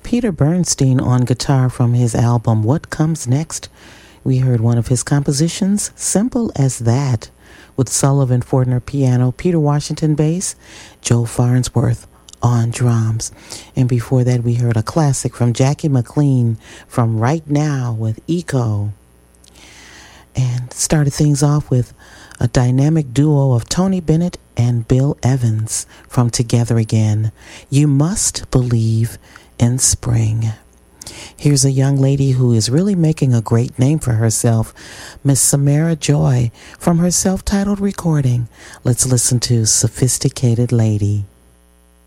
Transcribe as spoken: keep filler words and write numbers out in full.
Peter Bernstein on guitar from his album What Comes Next. We heard one of his compositions, Simple as That, with Sullivan Fortner piano, Peter Washington bass, Joe Farnsworth on drums. And before that, we heard a classic from Jackie McLean from Right Now with Eco. And started things off with a dynamic duo of Tony Bennett and Bill Evans from Together Again, You Must Believe in Spring. Here's a young lady who is really making a great name for herself, Miss Samara Joy, from her self-titled recording. Let's listen to Sophisticated Lady.